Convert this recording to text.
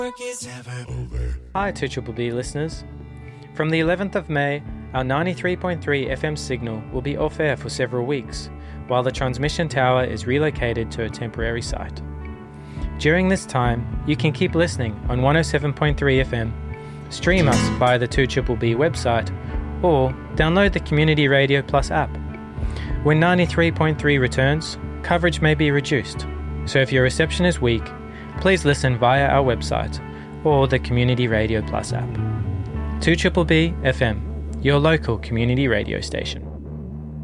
Hi 2BBB listeners. From the 11th of May, our 93.3 FM signal will be off air for several weeks, while the transmission tower is relocated to a temporary site. During this time, you can keep listening on 107.3 FM, stream us via the 2BBB website, or download the Community Radio Plus app. When 93.3 returns, coverage may be reduced, so if your reception is weak, please listen via our website or the Community Radio Plus app. 2BBB FM, your local community radio station.